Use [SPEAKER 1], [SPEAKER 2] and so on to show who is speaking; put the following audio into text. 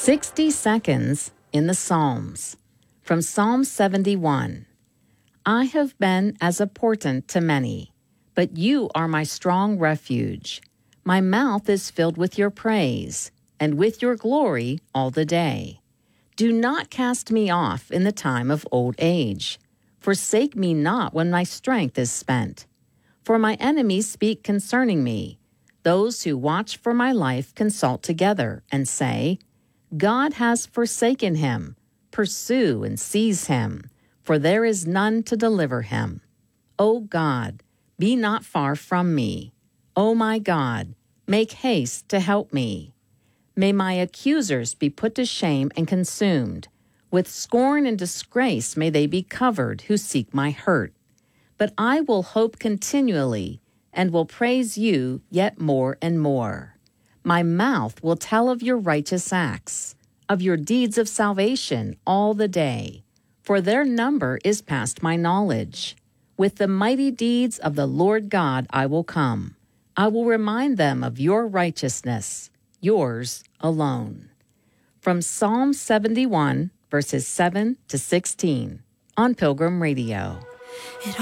[SPEAKER 1] 60 seconds in the Psalms. From Psalm 71. I have been as a portent to many, but you are my strong refuge. My mouth is filled with your praise, and with your glory all the day. Do not cast me off in the time of old age. Forsake me not when my strength is spent. For my enemies speak concerning me. Those who watch for my life consult together and say, God has forsaken him. Pursue and seize him, for there is none to deliver him. O God, be not far from me. O my God, make haste to help me. May my accusers be put to shame and consumed. With scorn and disgrace may they be covered who seek my hurt. But I will hope continually and will praise you yet more and more. My mouth will tell of your righteous acts, of your deeds of salvation all the day, for their number is past my knowledge. With the mighty deeds of the Lord God I will come. I will remind them of your righteousness, yours alone. From Psalm 71, verses 7 to 16, on Pilgrim Radio.